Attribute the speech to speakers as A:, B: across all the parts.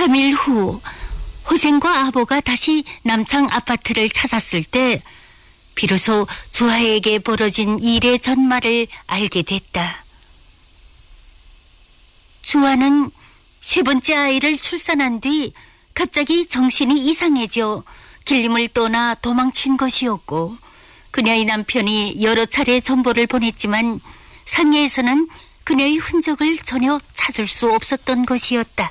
A: 3일 후 호생과 아보가 다시 남창 아파트를 찾았을 때 비로소 주아에게 벌어진 일의 전말을 알게 됐다. 주아는 세 번째 아이를 출산한 뒤 갑자기 정신이 이상해져 길림을 떠나 도망친 것이었고, 그녀의 남편이 여러 차례 전보를 보냈지만 상해에서는 그녀의 흔적을 전혀 찾을 수 없었던 것이었다.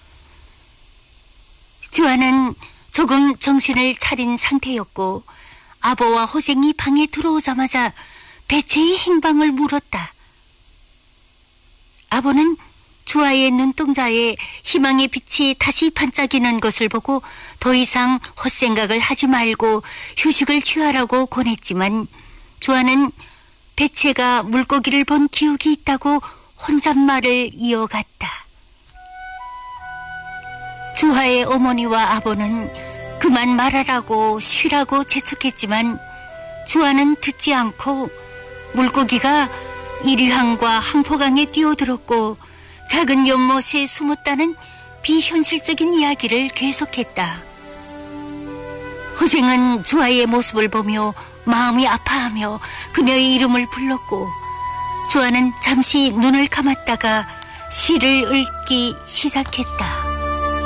A: 주아는 조금 정신을 차린 상태였고 아보와 호생이 방에 들어오자마자 배체의 행방을 물었다. 아보는 주아의 눈동자에 희망의 빛이 다시 반짝이는 것을 보고 더 이상 헛생각을 하지 말고 휴식을 취하라고 권했지만 주아는 배체가 물고기를 본 기억이 있다고 혼잣말을 이어갔다. 주아의 어머니와 아버는 그만 말하라고 쉬라고 재촉했지만 주아는 듣지 않고 물고기가 이리항과 항포강에 뛰어들었고 작은 연못에 숨었다는 비현실적인 이야기를 계속했다. 호생은 주아의 모습을 보며 마음이 아파하며 그녀의 이름을 불렀고 주아는 잠시 눈을 감았다가 시를 읽기 시작했다.